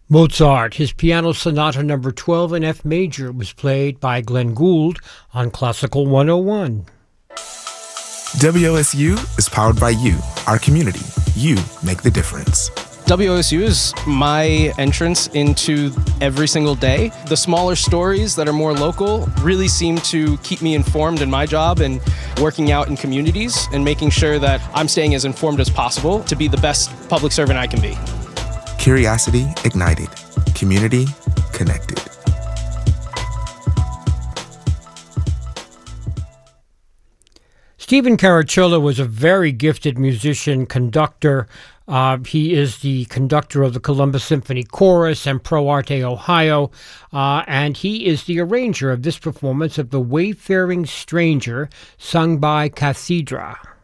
Mozart, his Piano Sonata No. 12 in F major, was played by Glenn Gould on Classical 101. WOSU is powered by you, our community. You make the difference. WOSU is my entrance into every single day. The smaller stories that are more local really seem to keep me informed in my job and working out in communities and making sure that I'm staying as informed as possible to be the best public servant I can be. Curiosity ignited. Community connected. Stephen Caracciolo was a very gifted musician, conductor. He is the conductor of the Columbus Symphony Chorus and Pro Arte Ohio, and he is the arranger of this performance of The Wayfaring Stranger, sung by Cathedra.